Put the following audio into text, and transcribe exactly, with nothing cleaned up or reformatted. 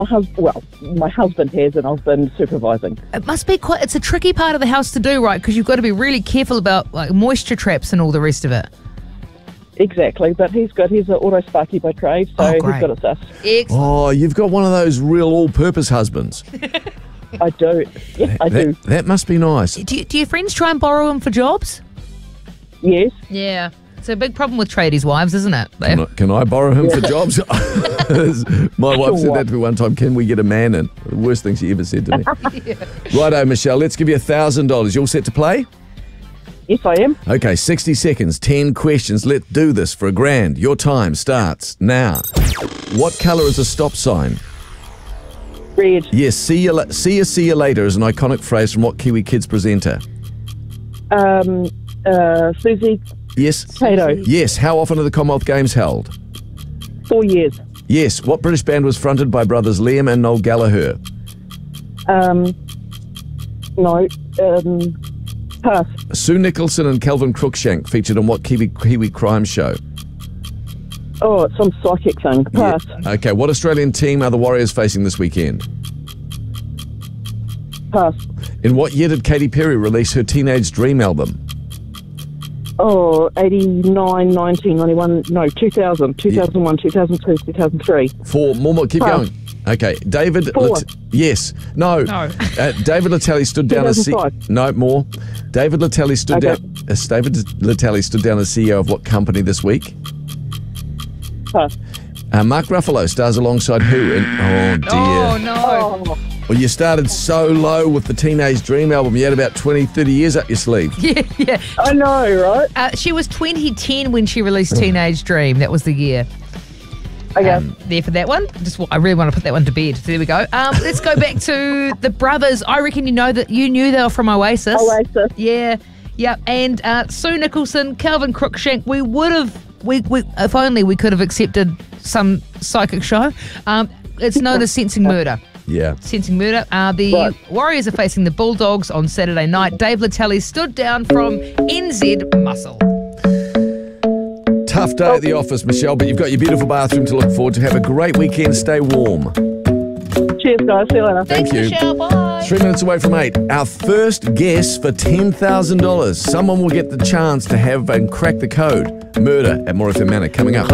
My hus- well, my husband has, and I've been supervising. It must be quite, it's a tricky part of the house to do, right? Because you've got to be really careful about like moisture traps and all the rest of it. Exactly, but he's good. He's an auto sparky by trade, so Oh, he's great. got it sus. Excellent. Oh, you've got one of those real all-purpose husbands. I do. Yeah, I do. That, that must be nice. Do, you, do your friends try and borrow them for jobs? Yes. Yeah. It's a big problem with tradies' wives, isn't it? They- Can I, can I borrow him for jobs? My wife said that to me one time. Can we get a man in? The worst thing she ever said to me. Righto, Michelle, let's give you one thousand dollars. You all set to play? Yes, I am. Okay, sixty seconds, ten questions. Let's do this for a grand. Your time starts now. What colour is a stop sign? Red. Yes, see you, la- see you, see you later is an iconic phrase from what Kiwi Kids presenter? Um, uh, Susie, Yes. Cato. Yes, how often are the Commonwealth Games held? Four years. Yes, what British band was fronted by brothers Liam and Noel Gallagher? Um, no. Um, pass. Sue Nicholson and Kelvin Crookshank featured on what Kiwi Kiwi crime show? Oh, it's some psychic thing. Pass. Yeah. Okay, what Australian team are the Warriors facing this weekend? Pass. In what year did Katy Perry release her Teenage Dream album? Oh, eighty-nine, nineteen, ninety-one, no, two thousand, two thousand one, two thousand two, two thousand three. Four. More, more. Keep Pass. going. Okay, David. Four. Lat- yes. No. No. uh, David Latelli stood down as C- two thousand five. No more. David Latelli stood Okay. down. Uh, David Latelli stood down as C E O of what company this week? Pass. Uh, Mark Ruffalo stars alongside who? In, oh dear. Oh, no. Oh, Well, you started so low with the Teenage Dream album. You had about twenty, thirty years up your sleeve. Yeah, yeah. I know, right? Uh, she was twenty ten when she released Teenage Dream. That was the year. Okay. Um, there for that one. Just I really want to put that one to bed. So there we go. Um, let's go back to the brothers. I reckon you know that you knew they were from Oasis. Oasis. Yeah, yeah. And uh, Sue Nicholson, Calvin Crookshank. We would have, we, we if only we could have accepted some psychic show. Um, it's known as Sensing Murder. Yeah. Sensing Murder. Uh, the Right. Warriors are facing the Bulldogs on Saturday night. Dave Latelli stood down from N Z Muscle. Tough day at the office, Michelle, but you've got your beautiful bathroom to look forward to. Have a great weekend. Stay warm. Cheers, guys. See you later. Thank you. Michelle. Bye. Three minutes away from eight. Our first guess for ten thousand dollars. Someone will get the chance to have and crack the code. Murder at More F M Manor coming up.